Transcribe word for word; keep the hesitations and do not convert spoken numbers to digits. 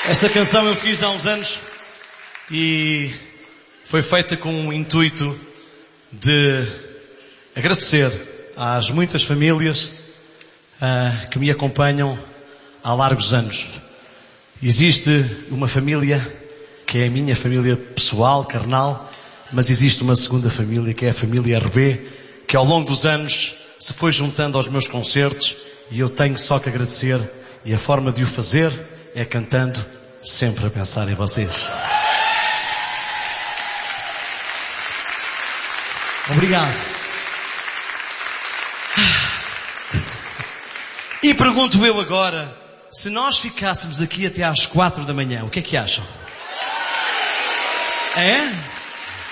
Esta canção eu fiz há uns anos e foi feita com o intuito de agradecer às muitas famílias uh, que me acompanham há largos anos. Existe uma família que é a minha família pessoal, carnal, mas existe uma segunda família que é a família R B, que ao longo dos anos se foi juntando aos meus concertos e eu tenho só que agradecer, e a forma de o fazer é cantando, sempre a pensar em vocês. Obrigado. E pergunto eu agora, se nós ficássemos aqui até às quatro da manhã, o que é que acham? É?